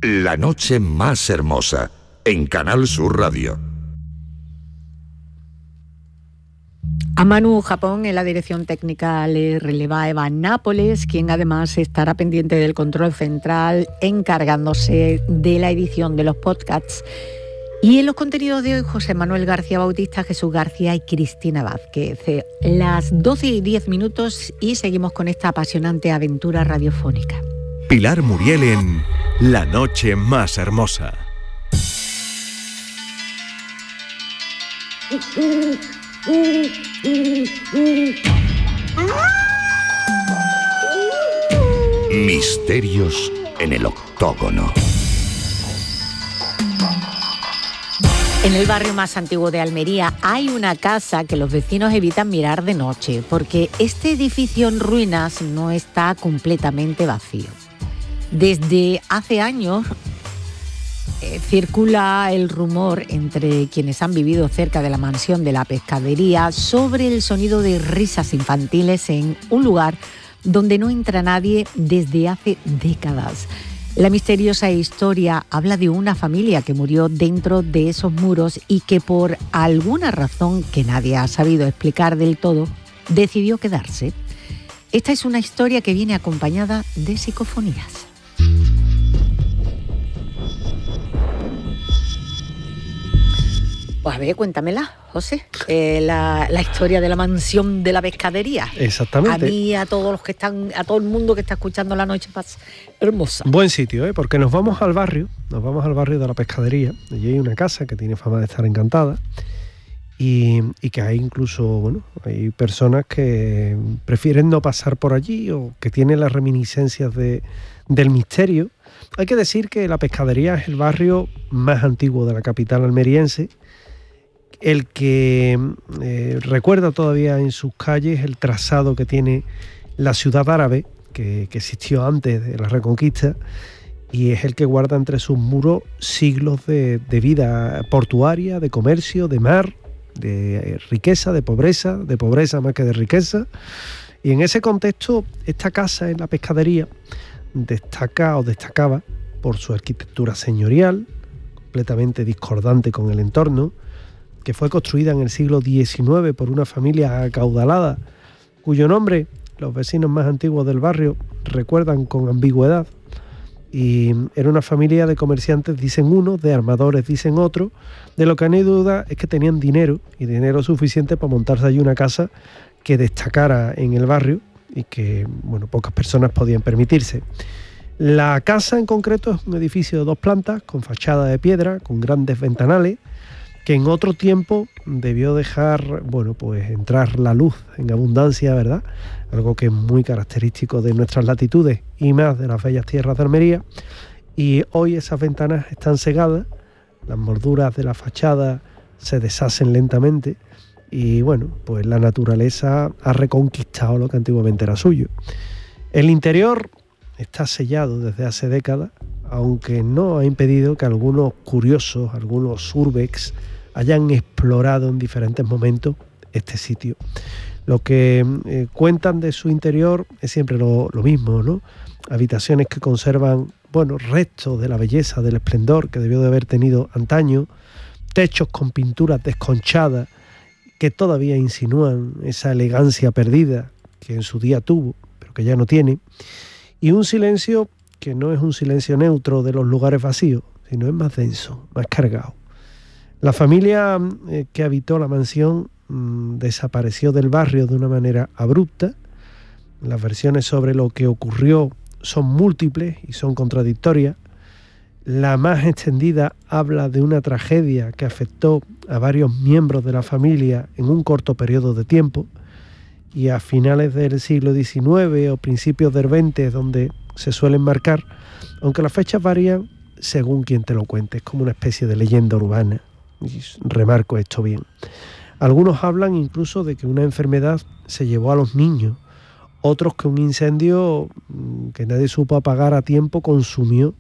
La noche más hermosa, en Canal Sur Radio. A Manu Japón en la dirección técnica le releva Eva Nápoles, quien además estará pendiente del control central, encargándose de la edición de los podcasts. Y en los contenidos de hoy, José Manuel García Bautista, Jesús García y Cristina Vázquez. Las 12:10 y seguimos con esta apasionante aventura radiofónica. Pilar Muriel en La noche más hermosa. Misterios en el octógono. En el barrio más antiguo de Almería hay una casa que los vecinos evitan mirar de noche porque este edificio en ruinas no está completamente vacío. Desde hace años circula el rumor entre quienes han vivido cerca de la mansión de la Pescadería sobre el sonido de risas infantiles en un lugar donde no entra nadie desde hace décadas. La misteriosa historia habla de una familia que murió dentro de esos muros y que por alguna razón que nadie ha sabido explicar del todo, decidió quedarse. Esta es una historia que viene acompañada de psicofonías. Pues a ver, cuéntamela, José. La historia de la mansión de la Pescadería. Exactamente. A mí y a todos los que están, a todo el mundo que está escuchando La noche más hermosa. Buen sitio, porque nos vamos al barrio de la Pescadería. Allí hay una casa que tiene fama de estar encantada y que hay incluso, bueno, hay personas que prefieren no pasar por allí o que tienen las reminiscencias del misterio. Hay que decir que la Pescadería es el barrio más antiguo de la capital almeriense, el que recuerda todavía en sus calles el trazado que tiene la ciudad árabe, que existió antes de la Reconquista, y es el que guarda entre sus muros siglos de vida portuaria, de comercio, de mar, de riqueza, de pobreza más que de riqueza. Y en ese contexto, esta casa en la Pescadería destacaba por su arquitectura señorial, completamente discordante con el entorno, que fue construida en el siglo XIX por una familia acaudalada, cuyo nombre los vecinos más antiguos del barrio recuerdan con ambigüedad. Y era una familia de comerciantes, dicen unos, de armadores, dicen otros. De lo que no hay duda es que tenían dinero, y dinero suficiente para montarse allí una casa que destacara en el barrio y que, bueno, pocas personas podían permitirse. La casa en concreto es un edificio de 2 plantas, con fachada de piedra, con grandes ventanales, que en otro tiempo debió dejar, bueno, pues entrar la luz en abundancia, ¿verdad? Algo que es muy característico de nuestras latitudes y más de las bellas tierras de Almería. Y hoy esas ventanas están cegadas, las molduras de la fachada se deshacen lentamente y, bueno, pues la naturaleza ha reconquistado lo que antiguamente era suyo. El interior está sellado desde hace décadas, aunque no ha impedido que algunos curiosos, algunos urbex, hayan explorado en diferentes momentos este sitio. Lo que cuentan de su interior es siempre lo mismo, ¿no? Habitaciones que conservan, bueno, restos de la belleza, del esplendor que debió de haber tenido antaño, techos con pinturas desconchadas que todavía insinúan esa elegancia perdida que en su día tuvo, pero que ya no tiene, y un silencio que no es un silencio neutro de los lugares vacíos, sino es más denso, más cargado. La familia que habitó la mansión desapareció del barrio de una manera abrupta. Las versiones sobre lo que ocurrió son múltiples y son contradictorias. La más extendida habla de una tragedia que afectó a varios miembros de la familia en un corto periodo de tiempo, y a finales del siglo XIX o principios del XX donde se suelen marcar, aunque las fechas varían según quien te lo cuente. Es como una especie de leyenda urbana, y remarco esto bien. Algunos hablan incluso de que una enfermedad se llevó a los niños, otros que un incendio que nadie supo apagar a tiempo consumió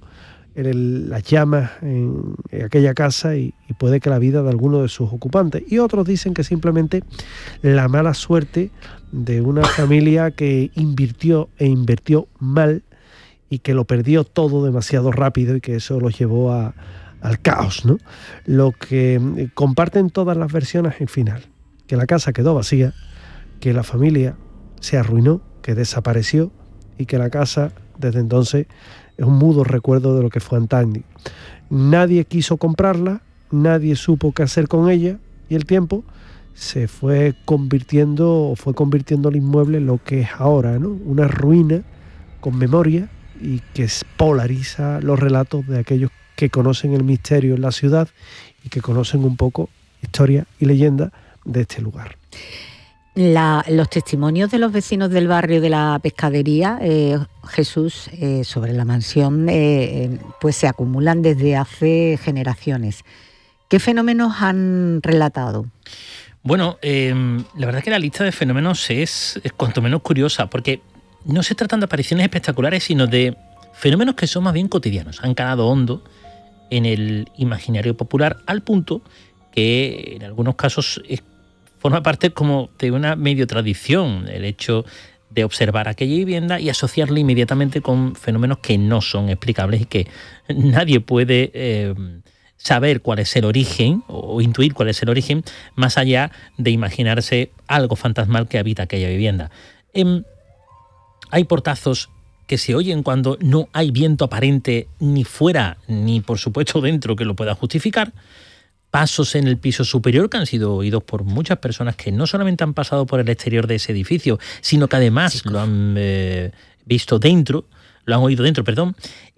las llamas en aquella casa y puede que la vida de alguno de sus ocupantes. Y otros dicen que simplemente la mala suerte de una familia que invirtió mal y que lo perdió todo demasiado rápido y que eso los llevó al caos, ¿no? Lo que comparten todas las versiones es el final, que la casa quedó vacía, que la familia se arruinó, que desapareció y que la casa desde entonces es un mudo recuerdo de lo que fue antaño. Nadie quiso comprarla, nadie supo qué hacer con ella y el tiempo fue convirtiendo el inmueble en lo que es ahora, ¿no? Una ruina con memoria y que polariza los relatos de aquellos que conocen el misterio en la ciudad y que conocen un poco historia y leyenda de este lugar. Los testimonios de los vecinos del barrio de la Pescadería, Jesús, sobre la mansión, pues se acumulan desde hace generaciones. ¿Qué fenómenos han relatado? Bueno, la verdad que la lista de fenómenos es cuanto menos curiosa, porque no se tratan de apariciones espectaculares, sino de fenómenos que son más bien cotidianos. Han calado hondo en el imaginario popular al punto que en algunos casos forma parte como de una medio tradición el hecho de observar aquella vivienda y asociarla inmediatamente con fenómenos que no son explicables y que nadie puede saber cuál es el origen o intuir cuál es el origen más allá de imaginarse algo fantasmal que habita aquella vivienda. Hay portazos que se oyen cuando no hay viento aparente ni fuera ni por supuesto dentro que lo pueda justificar. Pasos en el piso superior que han sido oídos por muchas personas que no solamente han pasado por el exterior de ese edificio, sino que además lo han visto dentro, lo han oído dentro, perdón.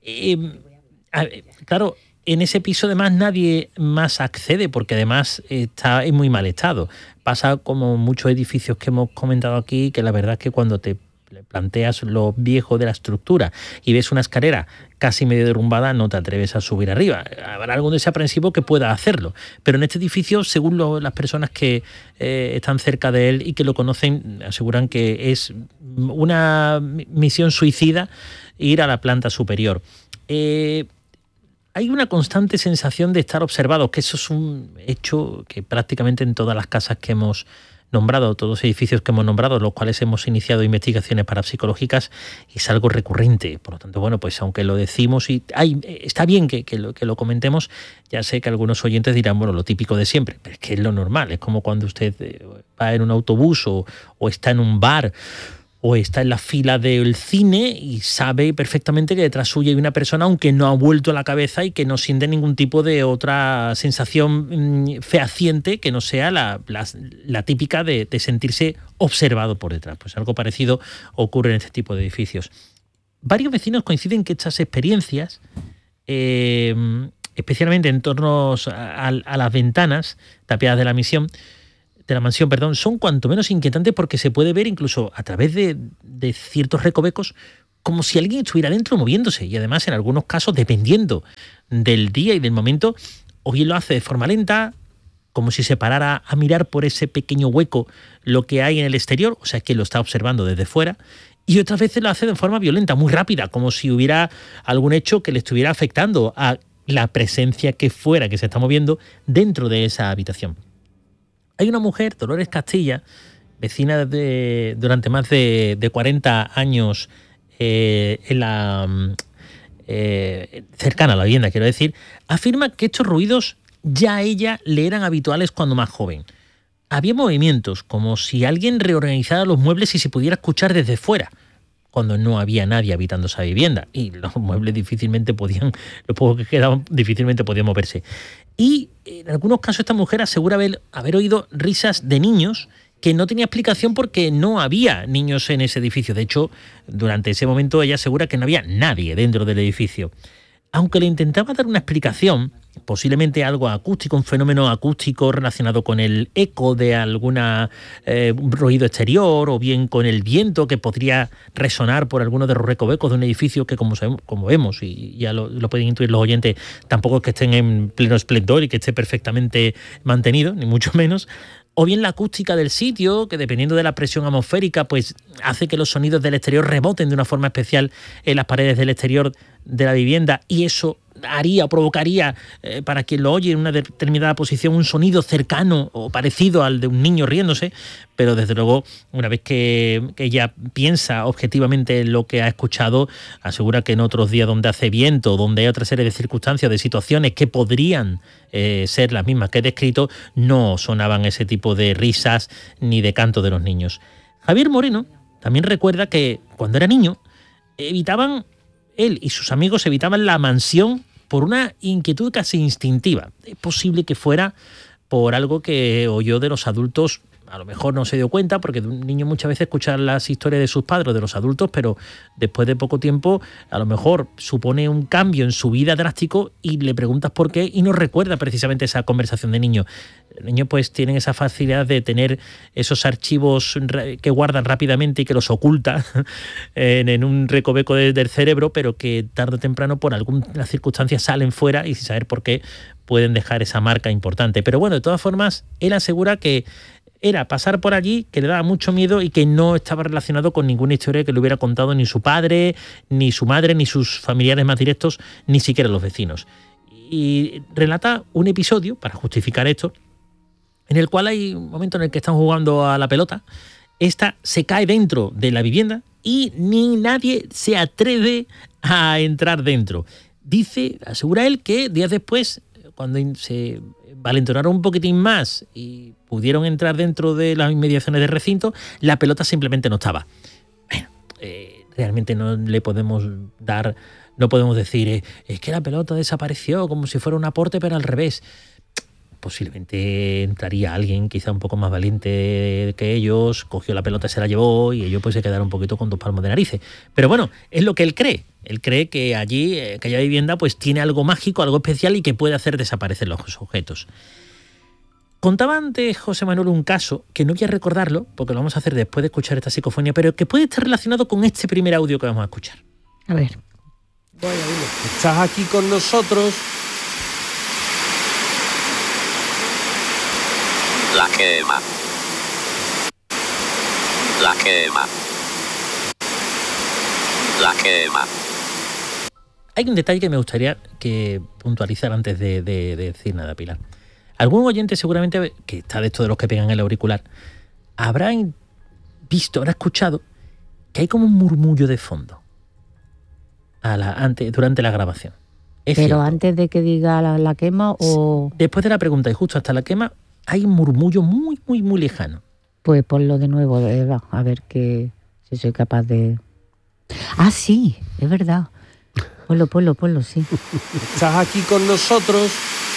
Claro, en ese piso además nadie más accede porque además está en muy mal estado. Pasa como muchos edificios que hemos comentado aquí, que la verdad es que cuando te planteas lo viejo de la estructura y ves una escalera casi medio derrumbada, no te atreves a subir arriba. Habrá algún desaprensivo que pueda hacerlo, pero en este edificio, según las personas que están cerca de él y que lo conocen, aseguran que es una misión suicida ir a la planta superior. Hay una constante sensación de estar observados, que eso es un hecho que prácticamente en todas las casas que hemos nombrado, todos los edificios que hemos nombrado, los cuales hemos iniciado investigaciones parapsicológicas, es algo recurrente. Por lo tanto, bueno, pues aunque lo decimos y está bien que lo comentemos, ya sé que algunos oyentes dirán, bueno, lo típico de siempre, pero es que es lo normal, es como cuando usted va en un autobús o está en un bar o está en la fila del cine y sabe perfectamente que detrás suya hay una persona, aunque no ha vuelto la cabeza y que no siente ningún tipo de otra sensación fehaciente que no sea la típica de sentirse observado por detrás. Pues algo parecido ocurre en este tipo de edificios. Varios vecinos coinciden que estas experiencias, especialmente en torno a las ventanas tapiadas de la mansión, son cuanto menos inquietantes porque se puede ver incluso a través de ciertos recovecos como si alguien estuviera dentro moviéndose, y además en algunos casos, dependiendo del día y del momento, o bien lo hace de forma lenta, como si se parara a mirar por ese pequeño hueco lo que hay en el exterior, o sea que lo está observando desde fuera, y otras veces lo hace de forma violenta, muy rápida, como si hubiera algún hecho que le estuviera afectando a la presencia que fuera, que se está moviendo dentro de esa habitación. Hay una mujer, Dolores Castilla, vecina durante más de 40 años cercana a la vivienda, quiero decir, afirma que estos ruidos ya a ella le eran habituales cuando más joven. Había movimientos, como si alguien reorganizara los muebles y se pudiera escuchar desde fuera, cuando no había nadie habitando esa vivienda y los muebles los pocos que quedaban difícilmente podían moverse. Y en algunos casos esta mujer asegura haber oído risas de niños que no tenía explicación porque no había niños en ese edificio. De hecho, durante ese momento ella asegura que no había nadie dentro del edificio. Aunque le intentaba dar una explicación, posiblemente algo acústico, un fenómeno acústico relacionado con el eco de alguna ruido exterior o bien con el viento que podría resonar por alguno de los recovecos de un edificio que, como vemos, y ya lo pueden intuir los oyentes, tampoco es que estén en pleno esplendor y que esté perfectamente mantenido, ni mucho menos. O bien la acústica del sitio, que dependiendo de la presión atmosférica, pues hace que los sonidos del exterior reboten de una forma especial en las paredes del exterior de la vivienda, y eso haría o provocaría para quien lo oye en una determinada posición un sonido cercano o parecido al de un niño riéndose, pero desde luego una vez que ella piensa objetivamente en lo que ha escuchado, asegura que en otros días donde hace viento, donde hay otra serie de circunstancias, de situaciones que podrían ser las mismas que he descrito, no sonaban ese tipo de risas ni de canto de los niños. Javier Moreno también recuerda que cuando era niño él y sus amigos evitaban la mansión por una inquietud casi instintiva. Es posible que fuera por algo que oyó de los adultos. A lo mejor no se dio cuenta, porque un niño muchas veces escucha las historias de sus padres o de los adultos, pero después de poco tiempo a lo mejor supone un cambio en su vida drástico y le preguntas por qué y no recuerda precisamente esa conversación de niño. Los niños pues tienen esa facilidad de tener esos archivos que guardan rápidamente y que los oculta en un recoveco del cerebro, pero que tarde o temprano por algunas circunstancias salen fuera y sin saber por qué pueden dejar esa marca importante. Pero bueno, de todas formas, él asegura que era pasar por allí, que le daba mucho miedo y que no estaba relacionado con ninguna historia que le hubiera contado ni su padre, ni su madre, ni sus familiares más directos, ni siquiera los vecinos. Y relata un episodio, para justificar esto, en el cual hay un momento en el que están jugando a la pelota, esta se cae dentro de la vivienda y ni nadie se atreve a entrar dentro. Asegura él que días después, cuando se valentonaron un poquitín más y pudieron entrar dentro de las inmediaciones del recinto, la pelota simplemente no estaba. Bueno, realmente no podemos decir es que la pelota desapareció como si fuera un aporte, pero al revés. Posiblemente entraría alguien quizá un poco más valiente que ellos, cogió la pelota, se la llevó y ellos pues se quedaron un poquito con 2 palmos de narices. Pero bueno, es lo que él cree. Él cree que allí, aquella vivienda, pues tiene algo mágico, algo especial y que puede hacer desaparecer los objetos. Contaba antes José Manuel un caso, que no voy a recordarlo, porque lo vamos a hacer después de escuchar esta psicofonía, pero que puede estar relacionado con este primer audio que vamos a escuchar. A ver. Estás aquí con nosotros. La quema. La quema. La quema. Hay un detalle que me gustaría que puntualizar antes de decir nada, Pilar. Algún oyente seguramente, que está de esto de los que pegan el auricular, habrá escuchado que hay como un murmullo de fondo durante la grabación. ¿Pero cierto? Antes de que diga la quema o...? Después de la pregunta y justo hasta la quema, hay un murmullo muy, muy, muy lejano. Pues ponlo de nuevo, Eva, a ver si soy capaz de... Ah, sí, es verdad. Ponlo, sí. Estás aquí con nosotros.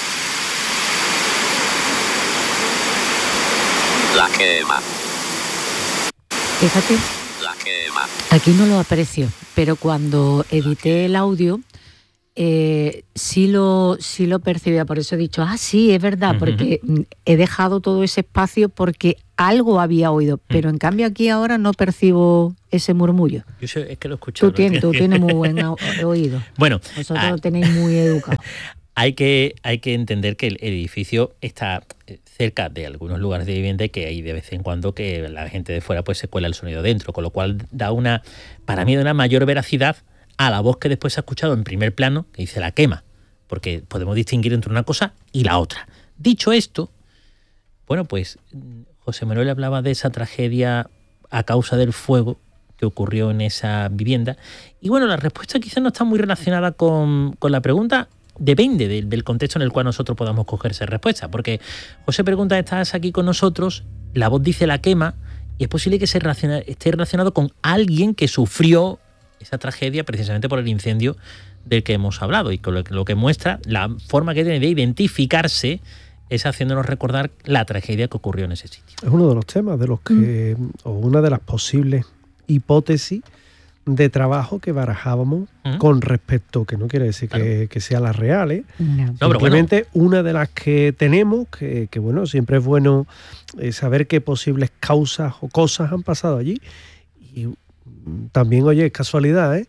La quema. Fíjate. La quema. Aquí no lo aprecio, pero cuando edité el audio... sí lo percibía, por eso he dicho, sí, es verdad, porque he dejado todo ese espacio porque algo había oído, pero en cambio aquí ahora no percibo ese murmullo. Es que lo he escuchado. Tú tienes muy buen oído. Bueno, vosotros lo tenéis muy educado. Hay que entender que el edificio está cerca de algunos lugares de vivienda y que hay de vez en cuando que la gente de fuera pues se cuela el sonido dentro, con lo cual da para mí una mayor veracidad a la voz que después se ha escuchado en primer plano, que dice la quema, porque podemos distinguir entre una cosa y la otra. Dicho esto, bueno, pues José Manuel hablaba de esa tragedia a causa del fuego que ocurrió en esa vivienda. Y bueno, la respuesta quizás no está muy relacionada con la pregunta. Depende del contexto en el cual nosotros podamos coger esa respuesta, porque José pregunta, ¿estás aquí con nosotros? La voz dice la quema, y es posible que esté relacionado con alguien que sufrió esa tragedia precisamente por el incendio del que hemos hablado, y con lo que muestra la forma que tiene de identificarse es haciéndonos recordar la tragedia que ocurrió en ese sitio. Es uno de los temas de los que, o una de las posibles hipótesis de trabajo que barajábamos con respecto, que no quiere decir que sea la real, ¿eh? No. Simplemente una de las que tenemos, que bueno, siempre es bueno saber qué posibles causas o cosas han pasado allí. Y también, oye, es casualidad,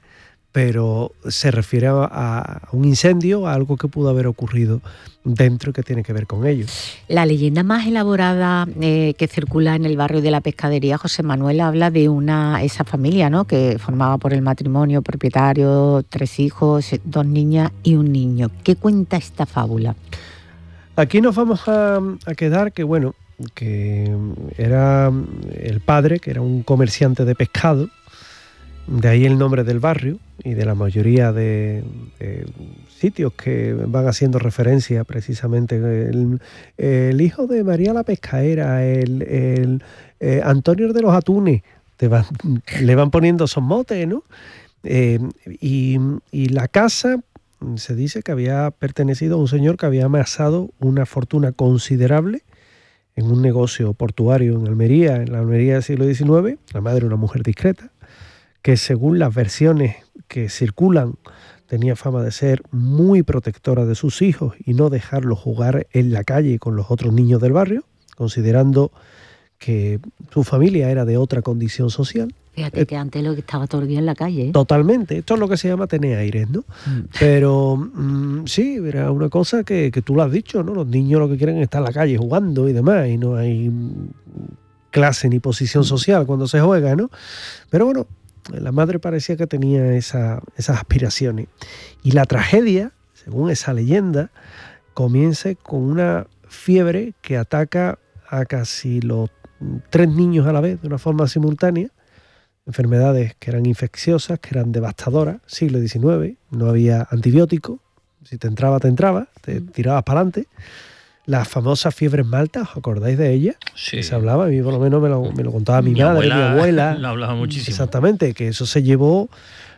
pero se refiere a un incendio, a algo que pudo haber ocurrido dentro y que tiene que ver con ello. La leyenda más elaborada que circula en el barrio de la Pescadería, José Manuel, habla de esa familia, ¿no?, que formaba por el matrimonio, propietario, 3 hijos, 2 niñas y un niño. ¿Qué cuenta esta fábula? Aquí nos vamos a quedar que era el padre, que era un comerciante de pescado, de ahí el nombre del barrio y de la mayoría de sitios que van haciendo referencia precisamente. El hijo de María la Pescaera, el Antonio de los Atunes, le van poniendo esos motes, ¿no? Y la casa se dice que había pertenecido a un señor que había amasado una fortuna considerable en un negocio portuario en Almería, en la Almería del siglo XIX. La madre, una mujer discreta, que según las versiones que circulan tenía fama de ser muy protectora de sus hijos y no dejarlos jugar en la calle con los otros niños del barrio, considerando que su familia era de otra condición social. Fíjate que antes lo que estaba todo el día en la calle, ¿eh? Totalmente. Esto es lo que se llama tener aires, ¿no? Pero sí, era una cosa que tú lo has dicho, ¿no? Los niños lo que quieren es estar en la calle jugando y demás, y no hay clase ni posición social cuando se juega, ¿no? Pero bueno, la madre parecía que tenía esas aspiraciones. Y la tragedia, según esa leyenda, comienza con una fiebre que ataca a casi los 3 niños a la vez de una forma simultánea. Enfermedades que eran infecciosas, que eran devastadoras, siglo XIX, no había antibióticos, si te entraba, te tirabas para adelante. Las famosas fiebres maltas, ¿os acordáis de ellas? Sí. Que se hablaba, a mí por lo menos me lo contaba mi madre, mi abuela. Lo hablaba muchísimo. Exactamente, que eso se llevó,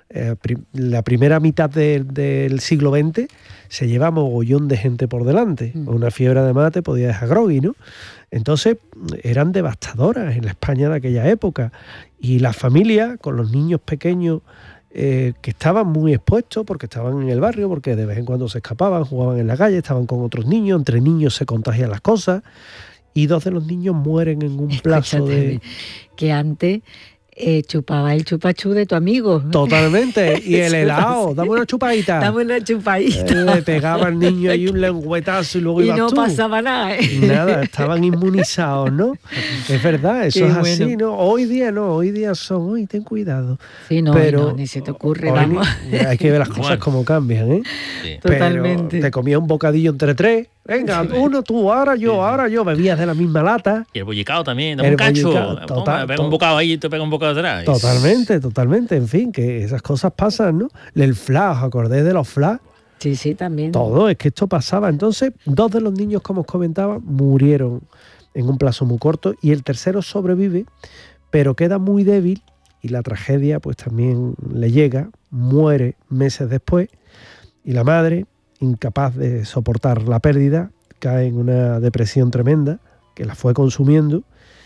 la primera mitad del siglo XX, se lleva mogollón de gente por delante. Una fiebre además te podía dejar groggy, ¿no? Entonces eran devastadoras en la España de aquella época. Y las familias con los niños pequeños que estaban muy expuestos porque estaban en el barrio, porque de vez en cuando se escapaban, jugaban en la calle, estaban con otros niños, entre niños se contagian las cosas y 2 de los niños mueren en un plazo de... Que antes chupaba el chupachú de tu amigo. Totalmente. Y el helado, dame una chupadita. Dame una chupadita. Le pegaba al niño ahí un lengüetazo y luego y ibas no tú. pasaba nada, ¿eh? Nada, estaban inmunizados, ¿no? Es verdad, eso Qué es así, bueno. ¿no? Hoy día no, hoy día son, ten cuidado. Sí, no, pero no, ni se te ocurre, hoy vamos. hay que ver las cosas como cambian, ¿eh? Sí. Totalmente. Pero te comía un bocadillo entre 3. Venga, uno tú, ahora yo, bebías de la misma lata. Y el bollicao también, dame El un cacho. bollicao, Pega un bocado ahí y te pega un bocado atrás. Totalmente, en fin, que esas cosas pasan, ¿no? El flash, ¿os acordáis de los flash? Sí, también. Todo, es que esto pasaba. Entonces, 2 de los niños, como os comentaba, murieron en un plazo muy corto y el tercero sobrevive, pero queda muy débil y la tragedia pues también le llega, muere meses después y la madre, incapaz de soportar la pérdida, cae en una depresión tremenda que la fue consumiendo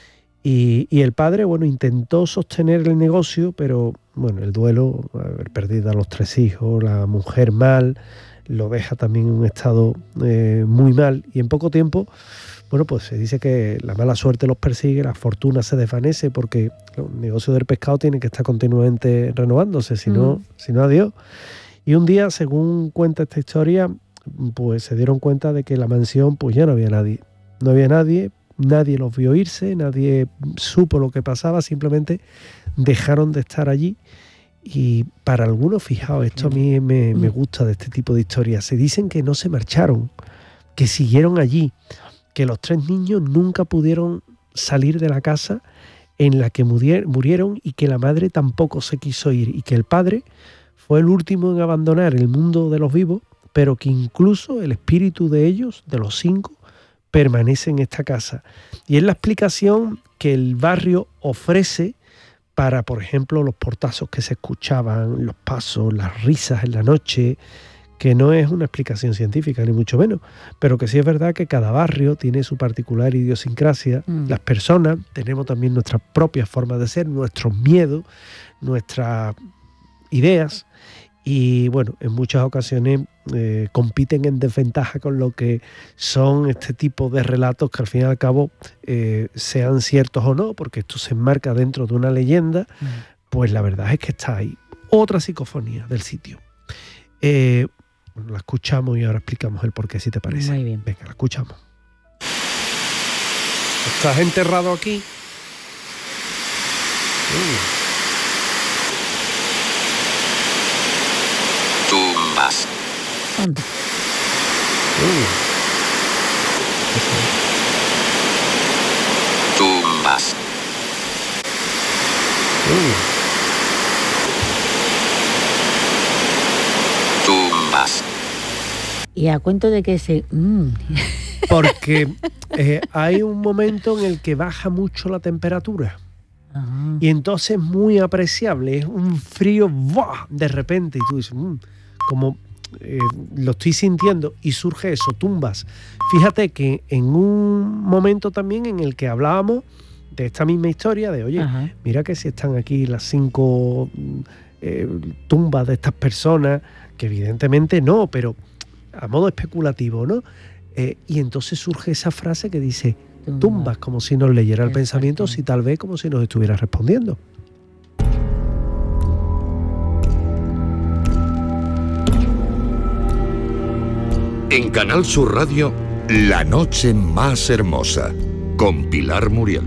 y el padre, bueno, intentó sostener el negocio, pero bueno, el duelo, haber perdido a los 3 hijos, la mujer mal, lo deja también en un estado muy mal y en poco tiempo, bueno, pues se dice que la mala suerte los persigue, la fortuna se desvanece porque el negocio del pescado tiene que estar continuamente renovándose, si no, adiós. Y un día, según cuenta esta historia, pues se dieron cuenta de que en la mansión pues ya no había nadie. No había nadie, nadie los vio irse, nadie supo lo que pasaba, simplemente dejaron de estar allí. Y para algunos, fijaos, esto a mí me gusta de este tipo de historias, se dicen que no se marcharon, que siguieron allí, que los 3 niños nunca pudieron salir de la casa en la que murieron y que la madre tampoco se quiso ir y que el padre fue el último en abandonar el mundo de los vivos, pero que incluso el espíritu de ellos, de los 5, permanece en esta casa. Y es la explicación que el barrio ofrece para, por ejemplo, los portazos que se escuchaban, los pasos, las risas en la noche, que no es una explicación científica, ni mucho menos, pero que sí es verdad que cada barrio tiene su particular idiosincrasia. Las personas tenemos también nuestras propias formas de ser, nuestros miedos, nuestras ideas, y bueno, en muchas ocasiones compiten en desventaja con lo que son este tipo de relatos que al fin y al cabo sean ciertos o no, porque esto se enmarca dentro de una leyenda, pues la verdad es que está ahí. otra psicofonía del sitio. Bueno, la escuchamos y ahora explicamos el porqué, si te parece. Muy bien. Venga, la escuchamos. ¿Estás enterrado aquí? Tumbas. Anda. Tumbas. Tumbas. Y a cuento de que se... Porque hay un momento en el que baja mucho la temperatura. Ajá. Y entonces es muy apreciable. Es un frío ¡buah! De repente. Y tú dices, como lo estoy sintiendo. Y surge eso, tumbas. Fíjate que en un momento también en el que hablábamos de esta misma historia, de oye, Ajá. mira que si están aquí las 5 tumbas de estas personas, que evidentemente no, pero a modo especulativo, ¿no? Y entonces surge esa frase que dice tumbas, como si nos leyera el Exacto. pensamiento, si tal vez como si nos estuviera respondiendo. En Canal Sur Radio, La Noche Más Hermosa, con Pilar Muriel.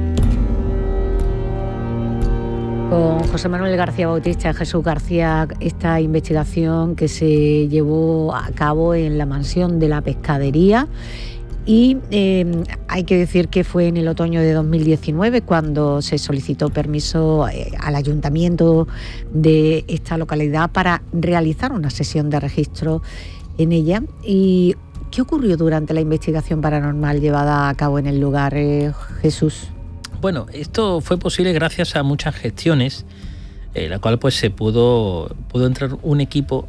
Con José Manuel García Bautista, Jesús García, esta investigación que se llevó a cabo en la mansión de la pescadería. Y hay que decir que fue en el otoño de 2019 cuando se solicitó permiso al ayuntamiento de esta localidad para realizar una sesión de registro en ella. ¿Y qué ocurrió durante la investigación paranormal llevada a cabo en el lugar, Jesús? Bueno, esto fue posible gracias a muchas gestiones, la cual pues se pudo entrar un equipo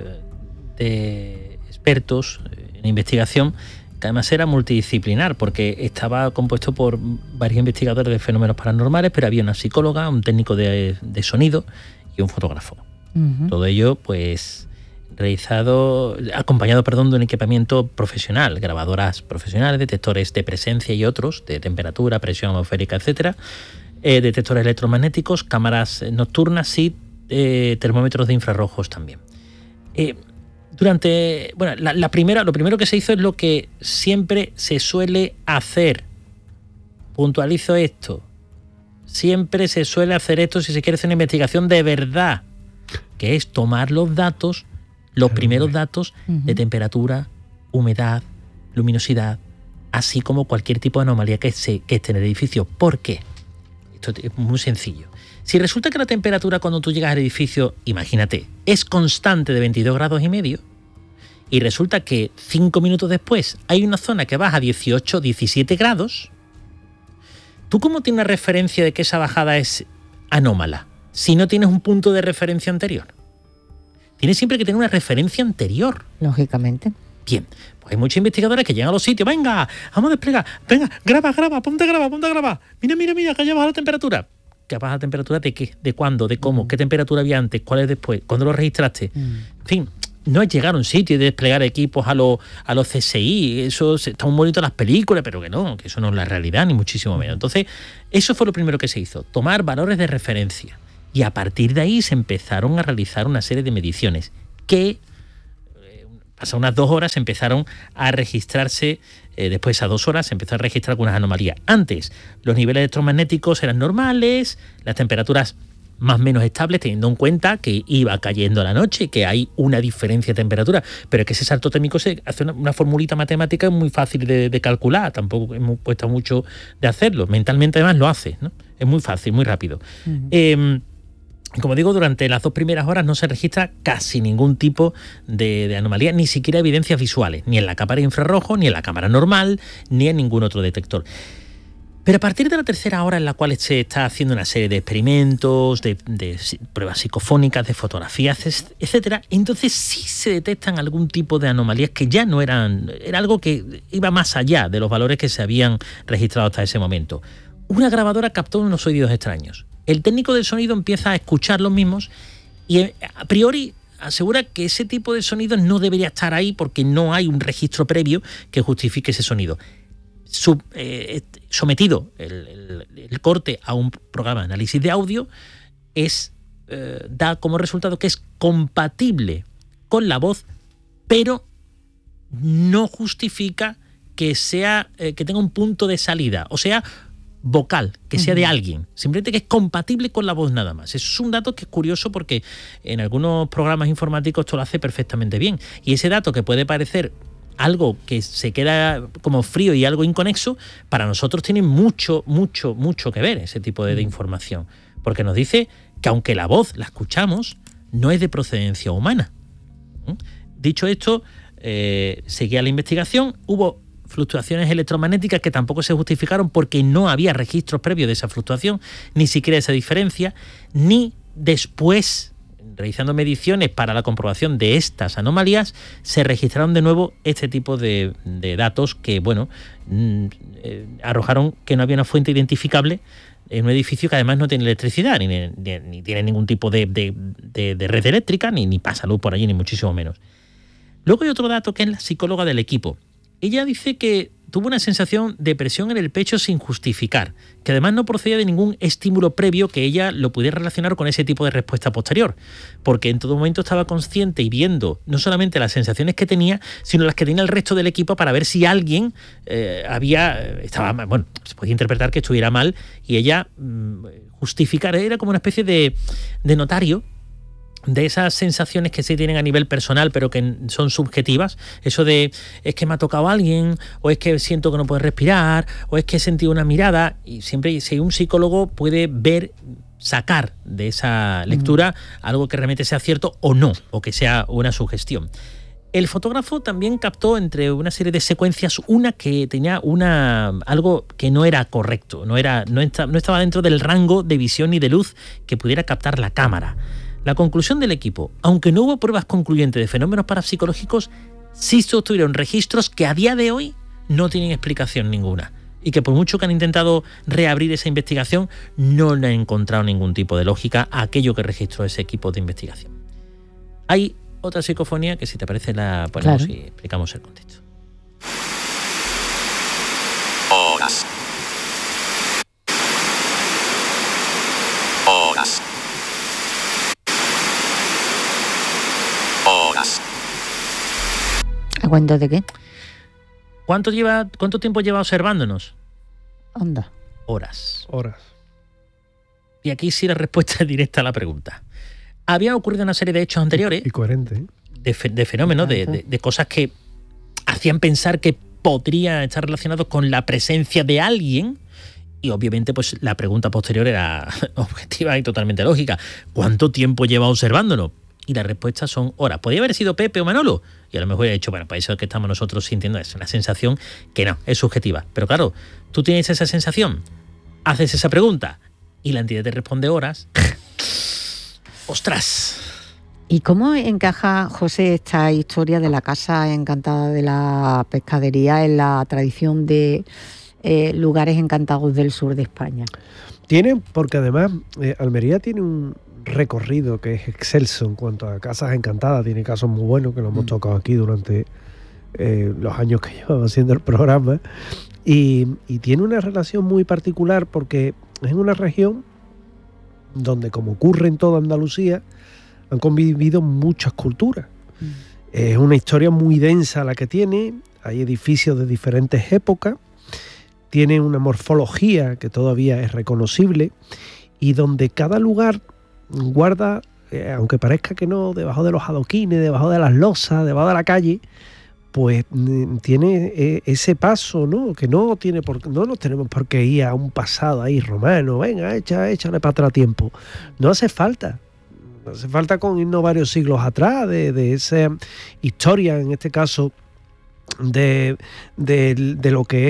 de expertos en investigación, que además era multidisciplinar, porque estaba compuesto por varios investigadores de fenómenos paranormales, pero había una psicóloga, un técnico de sonido y un fotógrafo. Uh-huh. Todo ello, pues, acompañado de un equipamiento profesional, grabadoras profesionales, detectores de presencia y otros, de temperatura, presión atmosférica, etcétera, detectores electromagnéticos, cámaras nocturnas y termómetros de infrarrojos también. Lo primero que se hizo es lo que siempre se suele hacer. Puntualizo esto. Siempre se suele hacer esto si se quiere hacer una investigación de verdad, que es tomar los datos, los primeros datos de temperatura, humedad, luminosidad, así como cualquier tipo de anomalía que esté en el edificio. ¿Por qué? Esto es muy sencillo. Si resulta que la temperatura cuando tú llegas al edificio, imagínate, es constante de 22 grados y medio, y resulta que 5 minutos después hay una zona que baja a 18, 17 grados, ¿tú cómo tienes una referencia de que esa bajada es anómala si no tienes un punto de referencia anterior? Tienes siempre que tener una referencia anterior. Lógicamente. Bien, pues hay muchos investigadores que llegan a los sitios. Venga, vamos a desplegar. Venga, graba, ponte a grabar. Mira, que ya baja la temperatura. ¿Que baja la temperatura de qué? ¿De cuándo? ¿De cómo? ¿Qué temperatura había antes? ¿Cuál es después? ¿Cuándo lo registraste? En fin, no es llegar a un sitio y desplegar equipos a los CSI. Eso está muy bonito en las películas, pero que eso no es la realidad, ni muchísimo menos. Entonces, eso fue lo primero que se hizo, tomar valores de referencia. Y a partir de ahí se empezaron a realizar una serie de mediciones que, pasadas unas 2 horas, empezaron a registrarse, después a 2 horas se empezó a registrar algunas anomalías. Antes, los niveles electromagnéticos eran normales, las temperaturas más o menos estables, teniendo en cuenta que iba cayendo la noche, que hay una diferencia de temperatura, pero es que ese salto térmico se hace una formulita matemática muy fácil de calcular, tampoco hemos puesto mucho de hacerlo, mentalmente además lo hace, ¿no? Es muy fácil, muy rápido. Como digo, durante las 2 primeras horas no se registra casi ningún tipo de anomalía, ni siquiera evidencias visuales, ni en la cámara de infrarrojo, ni en la cámara normal, ni en ningún otro detector. Pero a partir de la 3ª hora, en la cual se está haciendo una serie de experimentos, de pruebas psicofónicas, de fotografías, etcétera, entonces sí se detectan algún tipo de anomalías que ya no era algo que iba más allá de los valores que se habían registrado hasta ese momento. Una grabadora captó unos sonidos extraños. El técnico del sonido empieza a escuchar los mismos y a priori asegura que ese tipo de sonidos no debería estar ahí porque no hay un registro previo que justifique ese sonido. Sometido el corte a un programa de análisis de audio, es da como resultado que es compatible con la voz, pero no justifica que sea que tenga un punto de salida, o sea, vocal, que sea de alguien, simplemente que es compatible con la voz nada más. Eso es un dato que es curioso porque en algunos programas informáticos esto lo hace perfectamente bien. Y ese dato, que puede parecer algo que se queda como frío y algo inconexo, para nosotros tiene mucho que ver ese tipo de información, porque nos dice que aunque la voz la escuchamos, no es de procedencia humana. Dicho esto, seguía la investigación, hubo fluctuaciones electromagnéticas que tampoco se justificaron porque no había registros previos de esa fluctuación, ni siquiera esa diferencia, ni después, realizando mediciones para la comprobación de estas anomalías, se registraron de nuevo este tipo de datos que, bueno, arrojaron que no había una fuente identificable en un edificio que además no tiene electricidad, ni tiene ningún tipo de red eléctrica, ni pasa luz por allí, ni muchísimo menos. Luego hay otro dato que es la psicóloga del equipo. Ella dice que tuvo una sensación de presión en el pecho sin justificar, que además no procedía de ningún estímulo previo que ella lo pudiera relacionar con ese tipo de respuesta posterior, porque en todo momento estaba consciente y viendo no solamente las sensaciones que tenía, sino las que tenía el resto del equipo para ver si alguien se podía interpretar que estuviera mal, y ella justificar, era como una especie de notario de esas sensaciones que se tienen a nivel personal pero que son subjetivas, eso de es que me ha tocado alguien, o es que siento que no puedo respirar, o es que he sentido una mirada, y siempre si un psicólogo puede sacar de esa lectura algo que realmente sea cierto o no, o que sea una sugestión. El fotógrafo también captó entre una serie de secuencias una que tenía algo que no era correcto, no estaba dentro del rango de visión y de luz que pudiera captar la cámara. La conclusión del equipo, aunque no hubo pruebas concluyentes de fenómenos parapsicológicos, sí se obtuvieron registros que a día de hoy no tienen explicación ninguna, y que por mucho que han intentado reabrir esa investigación, no le han encontrado ningún tipo de lógica a aquello que registró ese equipo de investigación. Hay otra psicofonía que, si te parece, la ponemos y explicamos el contexto. Horas. Horas. Horas. ¿A cuento de qué? ¿Cuánto tiempo lleva observándonos? Onda. Horas. Horas. Y aquí sí la respuesta es directa a la pregunta. Había ocurrido una serie de hechos anteriores. Y coherente, ¿eh? De fenómenos, de cosas que hacían pensar que podría estar relacionado con la presencia de alguien. Y obviamente pues la pregunta posterior era objetiva y totalmente lógica. ¿Cuánto tiempo lleva observándonos? Y la respuesta son horas. ¿Podría haber sido Pepe o Manolo? Y a lo mejor he dicho, bueno, pues eso es que estamos nosotros sintiendo, es una sensación que no, es subjetiva. Pero claro, tú tienes esa sensación, haces esa pregunta y la entidad te responde horas. ¡Ostras! ¿Y cómo encaja, José, esta historia de la casa encantada de la pescadería en la tradición de lugares encantados del sur de España? Tiene, porque además Almería tiene un recorrido que es excelso en cuanto a casas encantadas. Tiene casos muy buenos que lo hemos tocado aquí durante los años que llevamos haciendo el programa, y tiene una relación muy particular porque es una región donde, como ocurre en toda Andalucía, han convivido muchas culturas. Es una historia muy densa la que tiene, hay edificios de diferentes épocas, tiene una morfología que todavía es reconocible, y donde cada lugar guarda, aunque parezca que no, debajo de los adoquines, debajo de las losas, debajo de la calle, pues tiene ese paso, ¿no? Que no nos tenemos por qué ir a un pasado ahí romano, venga, échale para atrás tiempo. No hace falta. No hace falta con irnos varios siglos atrás de esa historia, en este caso, de lo que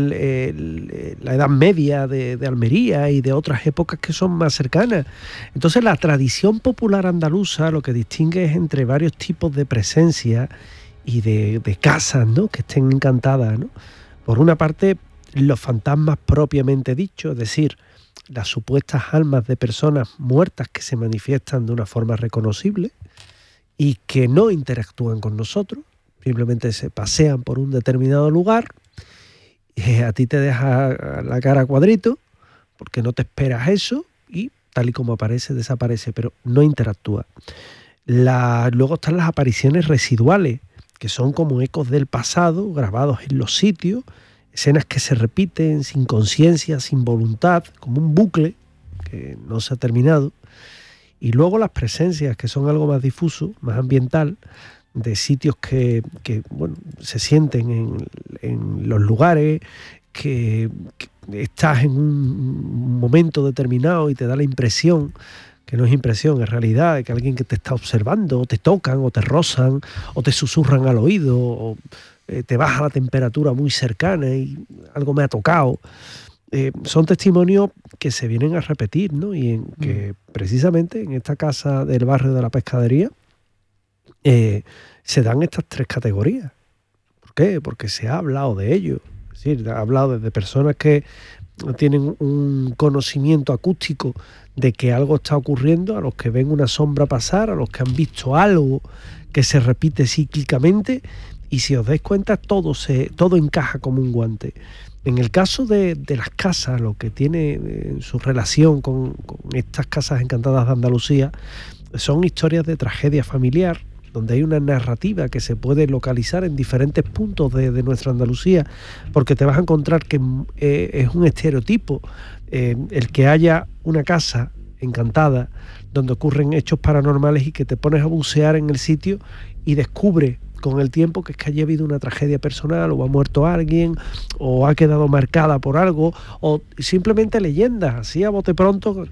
es la Edad Media de Almería y de otras épocas que son más cercanas. Entonces, la tradición popular andaluza lo que distingue es entre varios tipos de presencia y de casas, ¿no?, que estén encantadas, ¿no? Por una parte, los fantasmas propiamente dichos, es decir, las supuestas almas de personas muertas que se manifiestan de una forma reconocible y que no interactúan con nosotros, simplemente se pasean por un determinado lugar, a ti te deja la cara a cuadrito porque no te esperas eso, y tal y como aparece, desaparece, pero no interactúa. Luego están las apariciones residuales, que son como ecos del pasado grabados en los sitios, escenas que se repiten sin conciencia, sin voluntad, como un bucle que no se ha terminado. Y luego las presencias, que son algo más difuso, más ambiental, de sitios que se sienten en los lugares, que estás en un momento determinado y te da la impresión, que no es impresión, es realidad, de que alguien que te está observando, o te tocan, o te rozan, o te susurran al oído, o te baja la temperatura muy cercana y algo me ha tocado. Son testimonios que se vienen a repetir, ¿no? Y que precisamente en esta casa del barrio de la Pescadería se dan estas tres categorías. ¿Por qué? Porque se ha hablado de ello. Es decir, ha hablado desde personas que tienen un conocimiento acústico de que algo está ocurriendo, a los que ven una sombra pasar, a los que han visto algo que se repite cíclicamente, y si os dais cuenta todo encaja como un guante. En el caso de las casas, lo que tiene en su relación con estas casas encantadas de Andalucía son historias de tragedia familiar, donde hay una narrativa que se puede localizar en diferentes puntos de nuestra Andalucía, porque te vas a encontrar que es un estereotipo el que haya una casa encantada donde ocurren hechos paranormales y que te pones a bucear en el sitio y descubres con el tiempo que es que haya habido una tragedia personal, o ha muerto alguien, o ha quedado marcada por algo, o simplemente leyendas, así a bote pronto,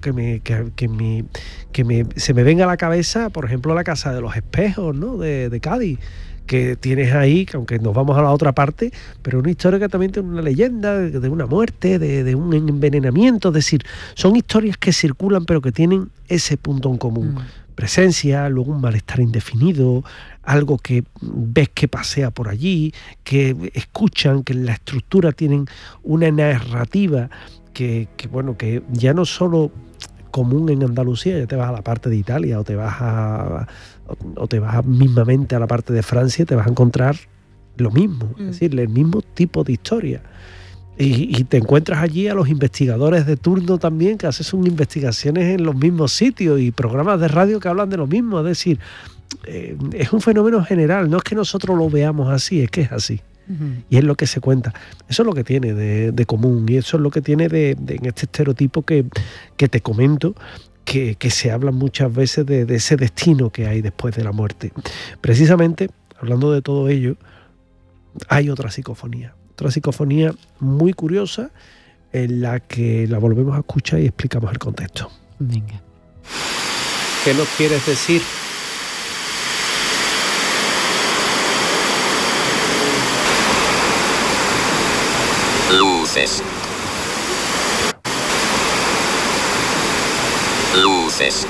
se me venga a la cabeza, por ejemplo, la Casa de los Espejos, ¿no? de Cádiz, que tienes ahí, que aunque nos vamos a la otra parte, pero una historia que también tiene una leyenda de una muerte, de un envenenamiento, es decir, son historias que circulan pero que tienen ese punto en común. Presencia, luego un malestar indefinido, algo que ves que pasea por allí, que escuchan, que en la estructura tienen una narrativa que ya no solo común en Andalucía, ya te vas a la parte de Italia o te vas mismamente a la parte de Francia, te vas a encontrar lo mismo, es decir, el mismo tipo de historia. Y te encuentras allí a los investigadores de turno también, que hacen sus investigaciones en los mismos sitios, y programas de radio que hablan de lo mismo. Es decir, es un fenómeno general, no es que nosotros lo veamos así, es que es así. Y es lo que se cuenta. Eso es lo que tiene de común, y eso es lo que tiene en este estereotipo que te comento, que se habla muchas veces de ese destino que hay después de la muerte. Precisamente, hablando de todo ello, hay otra psicofonía muy curiosa, en la que la volvemos a escuchar y explicamos el contexto. Venga. ¿Qué nos quieres decir? Luces. Luces.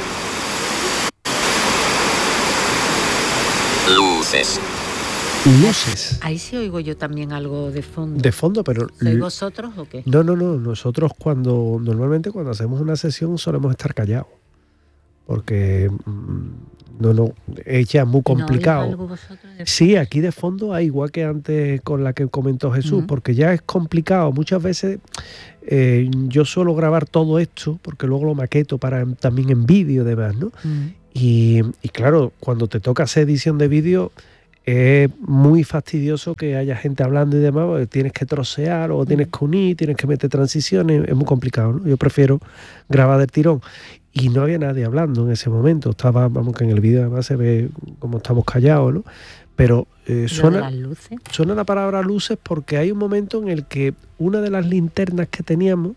Luces. Luces. Ahí sí oigo yo también algo de fondo. De fondo, pero... ¿Sois vosotros o qué? No. Nosotros normalmente cuando hacemos una sesión solemos estar callados. Porque es ya muy complicado. ¿No oís algo vosotros de fondo? Sí, aquí de fondo hay, igual que antes con la que comentó Jesús, porque ya es complicado. Muchas veces yo suelo grabar todo esto, porque luego lo maqueto también en vídeo y demás, ¿no? Y claro, cuando te toca hacer edición de vídeo, es muy fastidioso que haya gente hablando y demás, porque tienes que trocear o tienes que unir, tienes que meter transiciones, es muy complicado, ¿no? Yo prefiero grabar del tirón. Y no había nadie hablando en ese momento. Vamos, que en el vídeo además se ve como estamos callados, ¿no? Pero suena la palabra luces porque hay un momento en el que una de las linternas que teníamos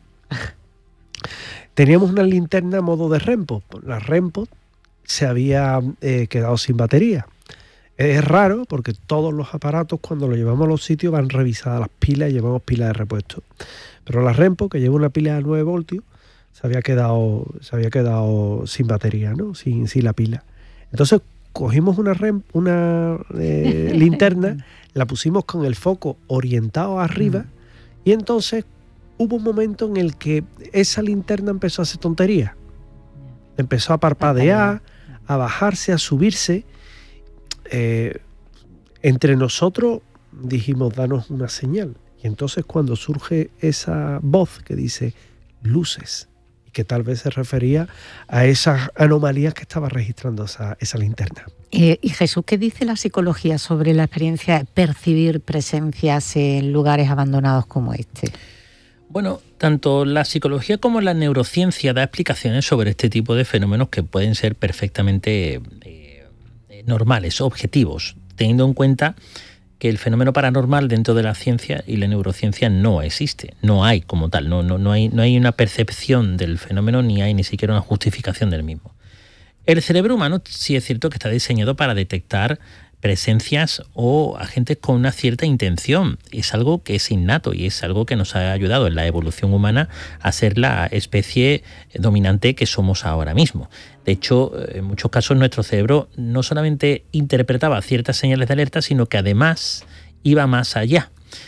una linterna a modo de REMPO. La REMPO se había quedado sin batería. Es raro porque todos los aparatos, cuando los llevamos a los sitios, van revisadas las pilas y llevamos pilas de repuesto. Pero la REMPO, que lleva una pila de 9 voltios, se había quedado sin batería, ¿no? Sin la pila. Entonces cogimos una linterna, la pusimos con el foco orientado arriba, y entonces hubo un momento en el que esa linterna empezó a hacer tonterías. Empezó a parpadear, a bajarse, a subirse. Entre nosotros dijimos, danos una señal. Y entonces cuando surge esa voz que dice luces, que tal vez se refería a esas anomalías que estaba registrando esa linterna. Y Jesús, ¿qué dice la psicología sobre la experiencia de percibir presencias en lugares abandonados como este? Bueno, tanto la psicología como la neurociencia da explicaciones sobre este tipo de fenómenos que pueden ser perfectamente normales, objetivos, teniendo en cuenta que el fenómeno paranormal dentro de la ciencia y la neurociencia no existe, no hay como tal, no hay una percepción del fenómeno ni hay ni siquiera una justificación del mismo. El cerebro humano sí es cierto que está diseñado para detectar presencias o agentes con una cierta intención. Es algo que es innato y es algo que nos ha ayudado en la evolución humana a ser la especie dominante que somos ahora mismo. De hecho, en muchos casos nuestro cerebro no solamente interpretaba ciertas señales de alerta, sino que además iba más allá.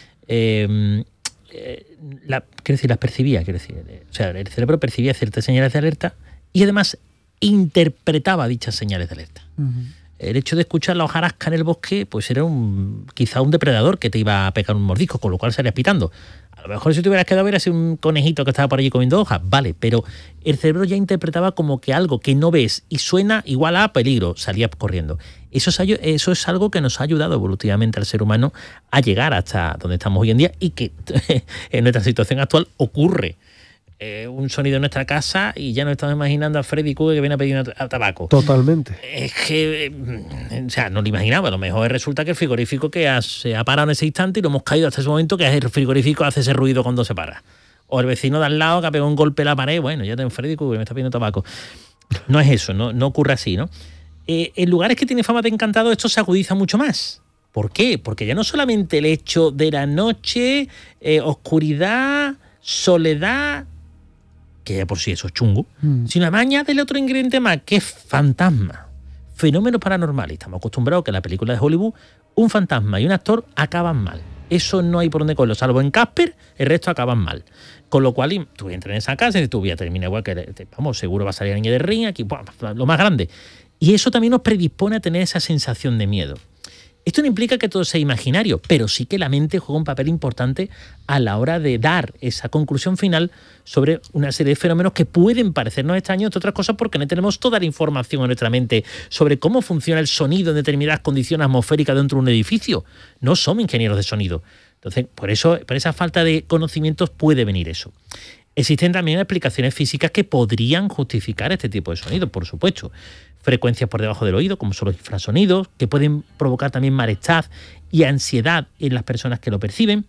Las percibía, o sea, el cerebro percibía ciertas señales de alerta y además interpretaba dichas señales de alerta. Uh-huh. El hecho de escuchar la hojarasca en el bosque, pues era quizá un depredador que te iba a pegar un mordisco, con lo cual salías pitando. A lo mejor si te hubieras quedado hubiera sido un conejito que estaba por allí comiendo hojas, vale, pero el cerebro ya interpretaba como que algo que no ves y suena igual a peligro, salías corriendo. Eso es algo que nos ha ayudado evolutivamente al ser humano a llegar hasta donde estamos hoy en día y que en nuestra situación actual ocurre. Un sonido en nuestra casa y ya nos estamos imaginando a Freddy Krueger que viene a pedir tabaco. Totalmente. Es que, o sea, no lo imaginaba. A lo mejor resulta que el frigorífico se ha parado en ese instante y lo hemos caído hasta ese momento que el frigorífico hace ese ruido cuando se para. O el vecino de al lado que ha pegado un golpe en la pared, bueno, ya tengo Freddy Krueger, me está pidiendo tabaco. No es eso, no ocurre así, ¿no? En lugares que tienen fama de encantado esto se agudiza mucho más. ¿Por qué? Porque ya no solamente el hecho de la noche, oscuridad, soledad, que ya por sí eso es chungo, sino además añade otro ingrediente más, que es fantasma, fenómenos paranormales. Estamos acostumbrados que en la película de Hollywood un fantasma y un actor acaban mal. Eso no hay por dónde cogerlo, salvo en Casper, el resto acaban mal. Con lo cual tú entras en esa casa y tu vida termina igual que, vamos, seguro va a salir la niña de ring, aquí, lo más grande. Y eso también nos predispone a tener esa sensación de miedo. Esto no implica que todo sea imaginario, pero sí que la mente juega un papel importante a la hora de dar esa conclusión final sobre una serie de fenómenos que pueden parecernos extraños, entre otras cosas porque no tenemos toda la información en nuestra mente sobre cómo funciona el sonido en determinadas condiciones atmosféricas dentro de un edificio. No somos ingenieros de sonido. Entonces, por esa falta de conocimientos puede venir eso. Existen también explicaciones físicas que podrían justificar este tipo de sonidos, por supuesto. Frecuencias por debajo del oído, como son los infrasonidos, que pueden provocar también malestar y ansiedad en las personas que lo perciben.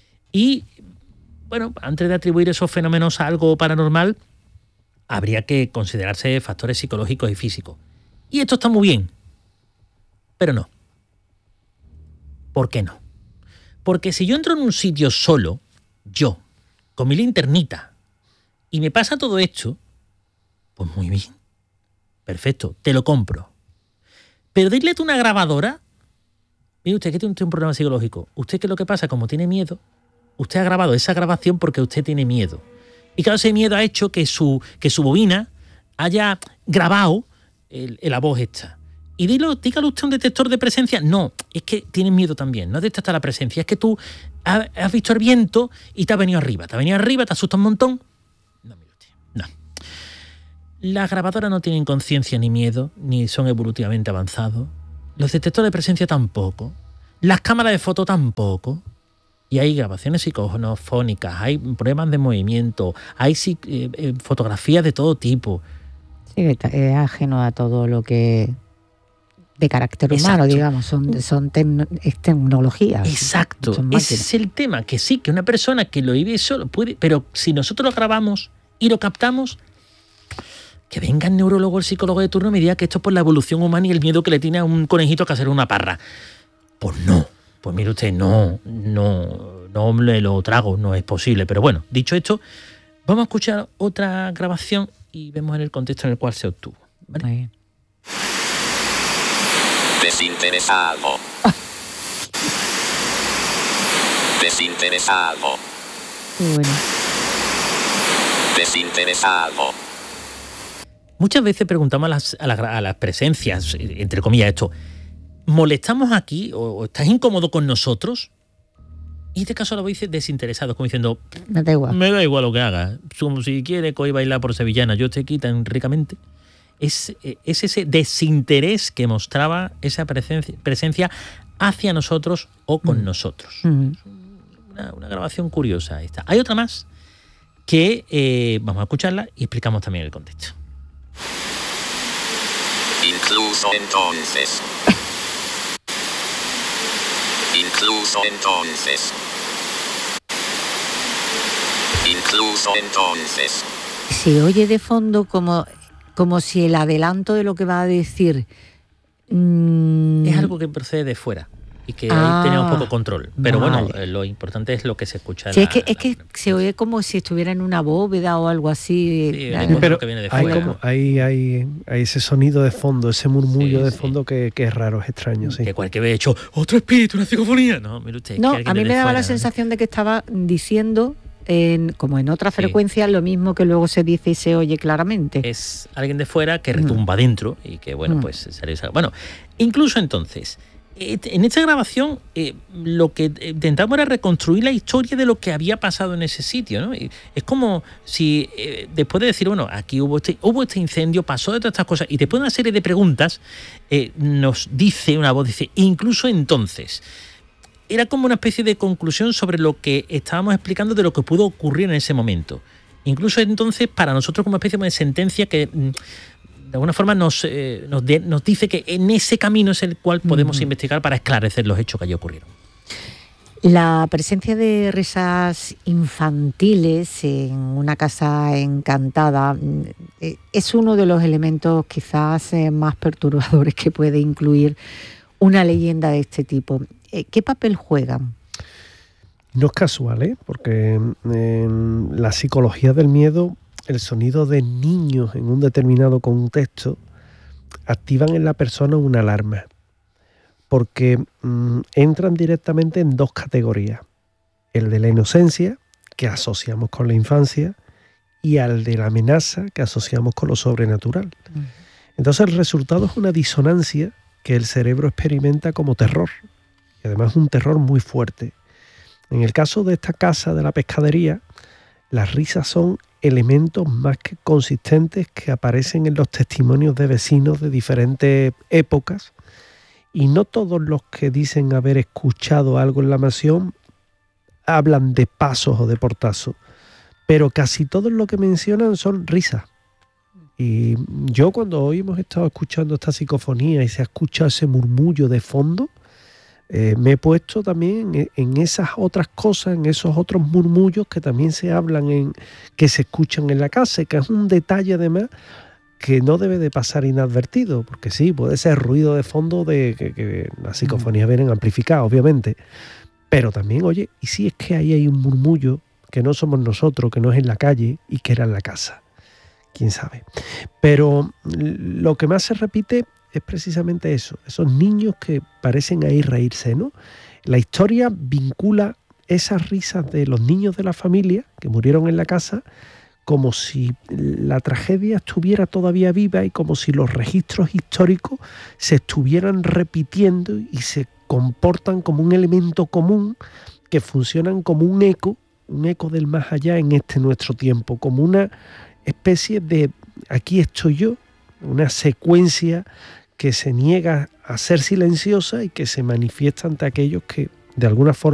Y, bueno, antes de atribuir esos fenómenos a algo paranormal, habría que considerarse factores psicológicos y físicos. Y esto está muy bien, pero no. ¿Por qué no? Porque si yo entro en un sitio solo, yo, con mi linternita, y me pasa todo esto, pues muy bien. Perfecto, te lo compro. Pero dile tú una grabadora. Mire usted que tiene un problema psicológico. Usted, ¿qué es lo que pasa? Como tiene miedo, usted ha grabado esa grabación porque usted tiene miedo. Y claro, ese miedo ha hecho que su bobina haya grabado la voz esta. Y dígale usted un detector de presencia. No, es que tiene miedo también. No detecta la presencia. Es que tú has visto el viento y te ha venido arriba. Te asusta un montón. No, mire usted, no. Las grabadoras no tienen conciencia ni miedo, ni son evolutivamente avanzados. Los detectores de presencia tampoco. Las cámaras de foto tampoco. Y hay grabaciones psicofonónicas, hay problemas de movimiento, hay fotografías de todo tipo. Sí, es ajeno a todo lo que de carácter humano, digamos, son tecnologías. Exacto, ese es el tema, que sí, que una persona que lo vive solo puede, pero si nosotros lo grabamos y lo captamos, que venga el neurólogo o el psicólogo de turno y me diga que esto es por la evolución humana y el miedo que le tiene a un conejito que hacer una parra. Pues no, pues mire usted, no me lo trago, no es posible. Pero bueno, dicho esto, vamos a escuchar otra grabación y vemos en el contexto en el cual se obtuvo. ¿Vale? Muy bien. Desinteresado. Desinteresado. Bueno. Desinteresado. Muchas veces preguntamos a las presencias, entre comillas esto, ¿molestamos aquí o estás incómodo con nosotros? Y en este caso la voz dice desinteresado, como diciendo, Me da igual. me da igual lo que haga. Como si quiere que hoy bailar por sevillana, yo te quitan ricamente. Es ese desinterés que mostraba esa presencia hacia nosotros o con nosotros. Una grabación curiosa esta. Hay otra más que vamos a escucharla y explicamos también el contexto. Incluso entonces. Incluso entonces. Incluso entonces. Se oye de fondo como si el adelanto de lo que va a decir... Es algo que procede de fuera y que ahí tenemos poco control. Pero vale. bueno, lo importante es lo que se escucha. Sí, es que se oye como si estuviera en una bóveda o algo así. Sí, Pero que viene de hay, fuera. hay ese sonido de fondo, ese murmullo Sí, de sí. fondo que es raro, es extraño, sí. Que cualquier vez he hecho otro espíritu, una psicofonía. No, mire usted. No, que alguien a mí desde me daba fuera, la sensación de que estaba diciendo, como en otra Sí. frecuencia, lo mismo que luego se dice y se oye claramente. Es alguien de fuera que retumba dentro y que, bueno, pues sale. Bueno, incluso entonces, en esta grabación lo que intentamos era reconstruir la historia de lo que había pasado en ese sitio, ¿no? Y es como si después de decir, bueno, aquí hubo este incendio, pasó de todas estas cosas, y después de una serie de preguntas, nos dice, una voz dice, incluso entonces. Era como una especie de conclusión sobre lo que estábamos explicando de lo que pudo ocurrir en ese momento. Incluso entonces, para nosotros, como una especie de sentencia que de alguna forma nos dice que en ese camino es el cual podemos investigar para esclarecer los hechos que allí ocurrieron. La presencia de risas infantiles en una casa encantada es uno de los elementos quizás más perturbadores que puede incluir una leyenda de este tipo. ¿Qué papel juegan? No es casual, porque en la psicología del miedo, el sonido de niños en un determinado contexto activan en la persona una alarma, porque entran directamente en dos categorías: el de la inocencia, que asociamos con la infancia, y al de la amenaza, que asociamos con lo sobrenatural. Entonces el resultado es una disonancia que el cerebro experimenta como terror, y además un terror muy fuerte. En el caso de esta casa de la pescadería, las risas son elementos más que consistentes que aparecen en los testimonios de vecinos de diferentes épocas, y no todos los que dicen haber escuchado algo en la mansión hablan de pasos o de portazos, pero casi todos lo que mencionan son risas. Y yo, cuando hoy hemos estado escuchando esta psicofonía y se ha escuchado ese murmullo de fondo, me he puesto también en esas otras cosas, en esos otros murmullos que también se hablan, que se escuchan en la casa, que es un detalle además que no debe de pasar inadvertido, porque sí, puede ser ruido de fondo de que las psicofonías vienen amplificadas, obviamente, pero también, oye, y si es que ahí hay un murmullo que no somos nosotros, que no es en la calle y que era en la casa, quién sabe. Pero lo que más se repite es precisamente eso, esos niños que parecen ahí reírse, ¿no? La historia vincula esas risas de los niños de la familia que murieron en la casa como si la tragedia estuviera todavía viva y como si los registros históricos se estuvieran repitiendo y se comportan como un elemento común, que funcionan como un eco del más allá en este nuestro tiempo, como una especie de aquí estoy yo, una secuencia que se niega a ser silenciosa y que se manifiesta ante aquellos que de alguna forma